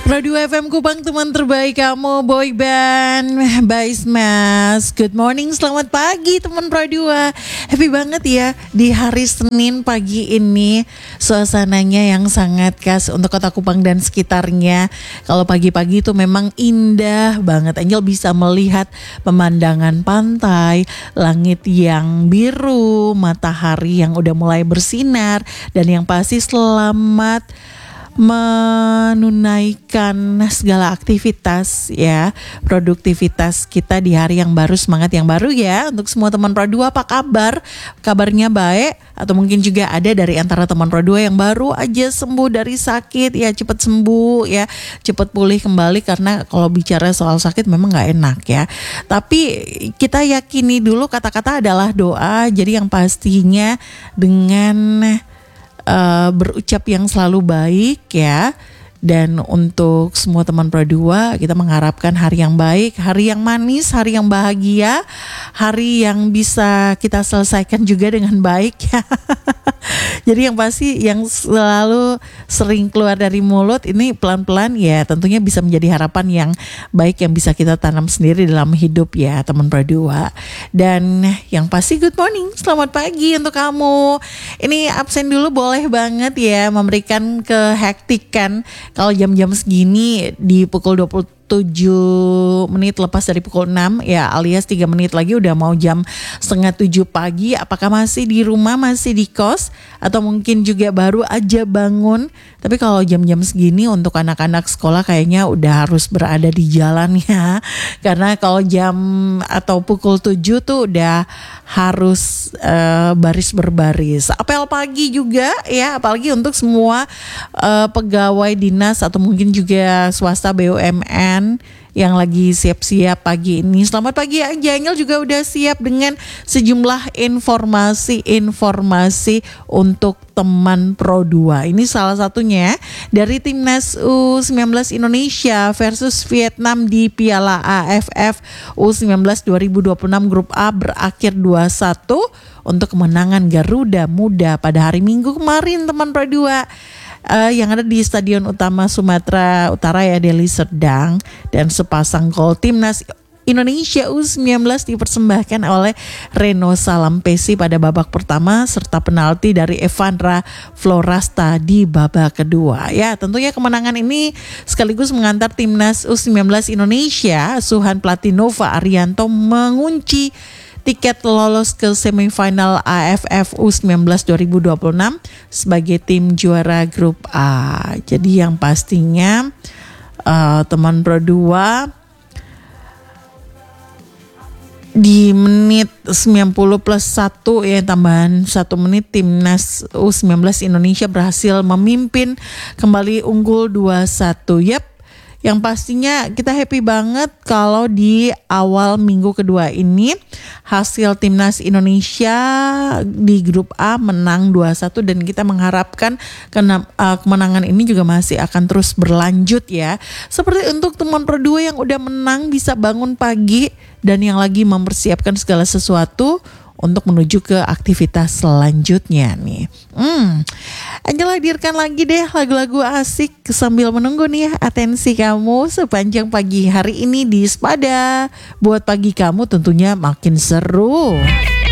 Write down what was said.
Pro 2 FM Kupang, teman terbaik kamu, boy band by Smash. Good morning, selamat pagi teman Pro 2. Happy banget ya di hari Senin pagi ini. Suasananya yang sangat khas untuk kota Kupang dan sekitarnya. Kalau pagi-pagi itu memang indah banget. Angel bisa melihat pemandangan pantai, langit yang biru, matahari yang udah mulai bersinar, dan yang pasti selamat menunaikan segala aktivitas ya, produktivitas kita di hari yang baru, semangat yang baru ya. Untuk semua teman Pro 2, apa kabar? Kabarnya baik, atau mungkin juga ada dari antara teman Pro 2 yang baru aja sembuh dari sakit ya, cepat sembuh ya, cepat pulih kembali. Karena kalau bicara soal sakit memang gak enak ya, tapi kita yakini dulu kata-kata adalah doa. Jadi yang pastinya dengan berucap yang selalu baik ya. Dan untuk semua teman Pro 2, kita mengharapkan hari yang baik, hari yang manis, hari yang bahagia, hari yang bisa kita selesaikan juga dengan baik ya. Jadi yang pasti yang selalu sering keluar dari mulut ini pelan-pelan ya, tentunya bisa menjadi harapan yang baik yang bisa kita tanam sendiri dalam hidup ya teman Pro 2. Dan yang pasti good morning, selamat pagi untuk kamu. Ini absen dulu boleh banget ya, memberikan kehektikan. Kalau jam-jam segini di pukul 27 menit lepas dari pukul 6 ya, alias 3 menit lagi udah mau jam 6:30 pagi. Apakah masih di rumah, masih di kos, atau mungkin juga baru aja bangun? Tapi kalau jam-jam segini untuk anak-anak sekolah kayaknya udah harus berada di jalan ya. Karena kalau jam atau pukul 7 tuh udah harus baris berbaris. Apel pagi juga ya, apalagi untuk semua pegawai dinas atau mungkin juga swasta BUMN yang lagi siap-siap pagi ini. Selamat pagi aja, Angel juga udah siap dengan sejumlah informasi untuk teman Pro 2. Ini salah satunya dari Timnas U19 Indonesia versus Vietnam di Piala AFF U19 2026 Grup A berakhir 2-1 untuk kemenangan Garuda Muda pada hari Minggu kemarin teman Pro 2. Yang ada di Stadion Utama Sumatera Utara ya, Deli Serdang. Dan sepasang gol Timnas Indonesia U19 dipersembahkan oleh Reno Salampesi pada babak pertama, serta penalti dari Evandra Florasta di babak kedua. Ya, tentunya kemenangan ini sekaligus mengantar Timnas U19 Indonesia asuhan pelatih Nova Arianto mengunci tiket lolos ke semifinal AFF U19 2026 sebagai tim juara grup A. Jadi yang pastinya teman Pro 2 di menit 90 plus 1 ya, tambahan 1 menit, Timnas U19 Indonesia berhasil memimpin kembali unggul 2-1. Yap. Yang pastinya kita happy banget kalau di awal minggu kedua ini hasil Timnas Indonesia di grup A menang 2-1, dan kita mengharapkan kemenangan ini juga masih akan terus berlanjut ya. Seperti untuk teman Pro 2 yang udah menang bisa bangun pagi dan yang lagi mempersiapkan segala sesuatu untuk menuju ke aktivitas selanjutnya nih. Angel hadirkan lagi deh lagu-lagu asik sambil menunggu nih atensi kamu sepanjang pagi hari ini di Spada. Buat pagi kamu tentunya makin seru.